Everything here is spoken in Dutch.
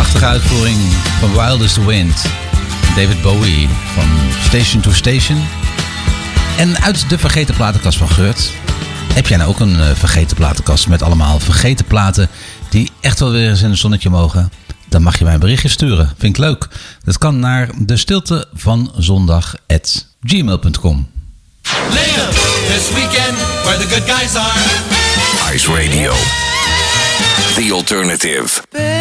Prachtige uitvoering van Wild as the Wind. David Bowie van Station to Station. En uit de vergeten platenkast van Geurt. Heb jij nou ook een vergeten platenkast met allemaal vergeten platen die echt wel weer eens in het zonnetje mogen? Dan mag je mij een berichtje sturen. Vind ik leuk. Dat kan naar de stilte van zondag@gmail.com. Live this weekend where the good guys are. Ice Radio. The alternative.